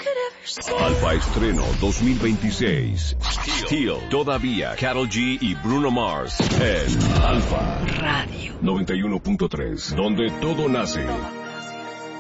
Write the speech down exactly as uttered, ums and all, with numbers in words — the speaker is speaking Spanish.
Alfa Estreno dos mil veintiséis. Steel, todavía Karol G y Bruno Mars en Alfa Radio noventa y uno punto tres, donde todo nace.